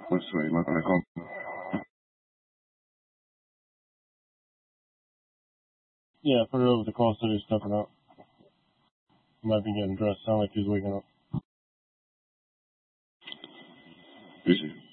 What's the way? Look like home. Yeah, put it over the call so he's stepping up. He might be getting dressed. Sound like he's waking up. Easy.